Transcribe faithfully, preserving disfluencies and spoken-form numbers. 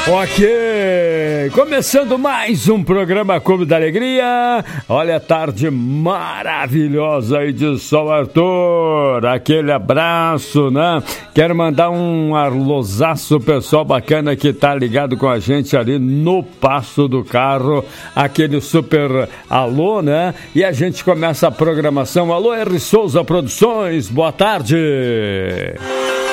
Ok, começando mais um programa Clube da Alegria. Olha a tarde maravilhosa aí de Sol Arthur, aquele abraço, né? Quero mandar um alôzaço pessoal bacana que tá ligado com a gente ali no Passo do Carro, aquele super alô, né? E a gente começa a programação. Alô, R. Souza Produções, boa tarde.